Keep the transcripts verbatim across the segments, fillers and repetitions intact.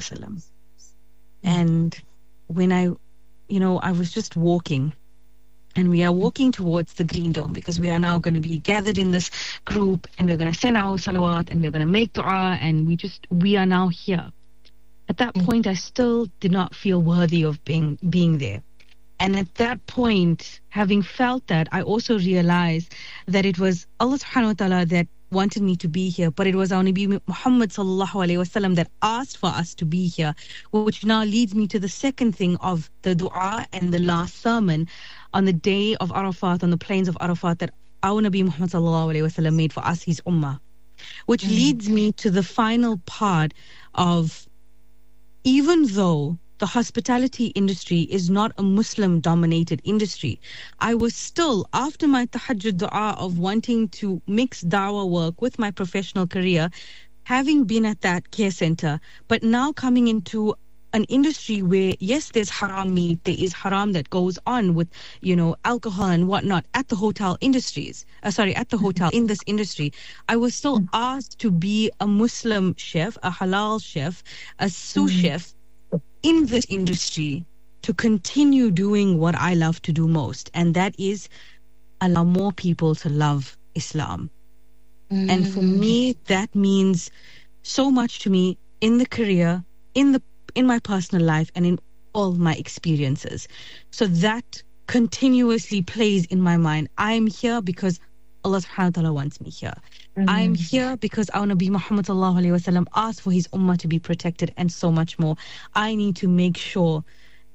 wasallam. And when I, you know, I was just walking, and we are walking towards the Green Dome because we are now going to be gathered in this group, and we're going to send our salawat, and we're going to make dua, and we just, we are now here. At that point, I still did not feel worthy of being being there. And at that point, having felt that, I also realized that it was Allah subhanahu wa ta'ala that wanted me to be here, but it was our Nabi Muhammad sallallahu alayhi wasallam that asked for us to be here, which now leads me to the second thing of the dua and the last sermon on the day of Arafat, on the plains of Arafat, that our Nabi Muhammad sallallahu alayhi wasallam made for us, his ummah, which mm. leads me to the final part of, even though the hospitality industry is not a Muslim-dominated industry, I was still, after my tahajjud dua of wanting to mix dawah work with my professional career, having been at that care center, but now coming into an industry where, yes, there's haram meat, there is haram that goes on with, you know, alcohol and whatnot at the hotel industries, uh, sorry, at the hotel in this industry, I was still asked to be a Muslim chef, a halal chef, a sous mm. chef, in this industry, to continue doing what I love to do most, and that is allow more people to love Islam. Mm. And for me, that means so much to me in the career, in the in my personal life, and in all my experiences. So that continuously plays in my mind. I'm here because Allah subhanahu wa ta'ala wants me here. Mm-hmm. I'm here because our Nabi Muhammad sallallahu alayhi wasallam asked for his ummah to be protected, and so much more. I need to make sure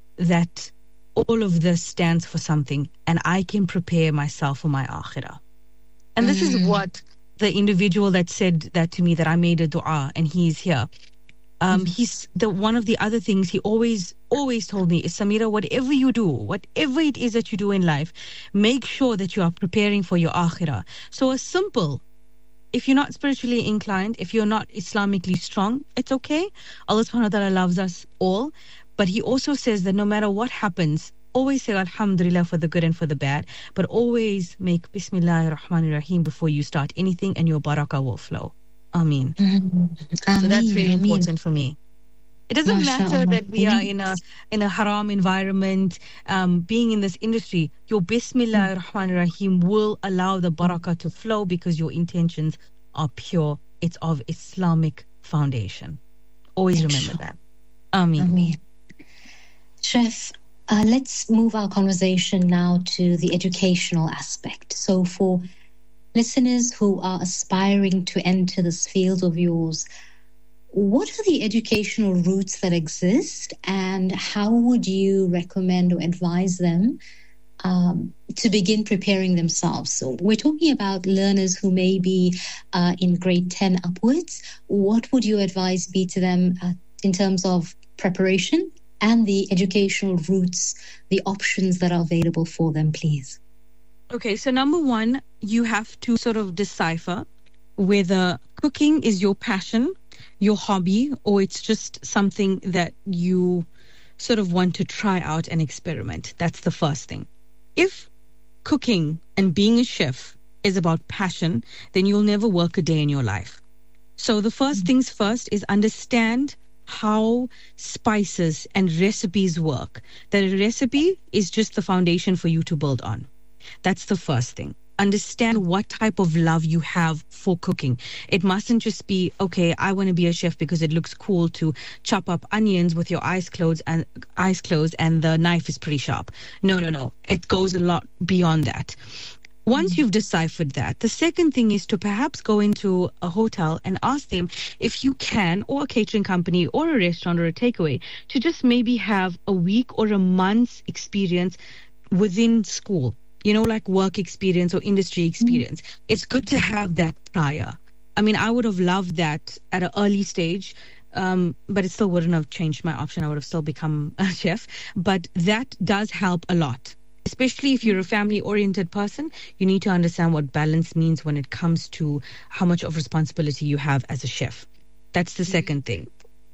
that all of this stands for something, and I can prepare myself for my akhirah. And mm-hmm. this is what the individual that said that to me, that I made a dua and he's here. Um, mm-hmm. He's the one of the other things he always, always told me is, Samira, whatever you do, whatever it is that you do in life, make sure that you are preparing for your akhirah. So a simple, if you're not spiritually inclined, if you're not Islamically strong, it's okay. Allah subhanahu wa ta'ala loves us all. But he also says that no matter what happens, always say Alhamdulillah for the good and for the bad, but always make Bismillahir Rahmanir Rahim before you start anything, and your barakah will flow. Ameen. Mm-hmm. So that's really Ameen. important for me. It doesn't Masha matter Allah. that we are in a in a haram environment, um, being in this industry. Your Bismillah Rahman Rahim will allow the barakah to flow because your intentions are pure. It's of Islamic foundation. Always remember that. Ameen. Ameen. Chef, uh, let's move our conversation now to the educational aspect. So for listeners who are aspiring to enter this field of yours, what are the educational routes that exist, and how would you recommend or advise them um, to begin preparing themselves? So we're talking about learners who may be uh, in grade ten upwards. What would your advice be to them uh, in terms of preparation and the educational routes, the options that are available for them, please? Okay, so number one, you have to sort of decipher whether cooking is your passion, your hobby, or it's just something that you sort of want to try out and experiment. That's the first thing. If cooking and being a chef is about passion, then you'll never work a day in your life. So the first mm-hmm. things first is understand how spices and recipes work. That a recipe is just the foundation for you to build on. That's the first thing. Understand what type of love you have for cooking. It mustn't just be, okay, I want to be a chef because it looks cool to chop up onions with your eyes closed and eyes closed and the knife is pretty sharp. No, no, no. It goes a lot beyond that. Once you've deciphered that, the second thing is to perhaps go into a hotel and ask them if you can, or a catering company or a restaurant or a takeaway, to just maybe have a week or a month's experience within school. You know, like work experience or industry experience. Mm-hmm. It's good to have that prior. I mean, I would have loved that at an early stage, um, but it still wouldn't have changed my option. I would have still become a chef. But that does help a lot, especially if you're a family-oriented person. You need to understand what balance means when it comes to how much of responsibility you have as a chef. That's the mm-hmm. second thing.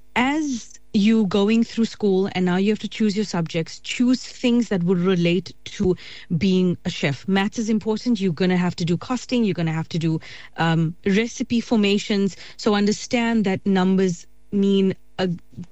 As you going through school and now you have to choose your subjects, choose things that would relate to being a chef. Maths is important. You're going to have to do costing. You're going to have to do um, recipe formations. So understand that numbers mean a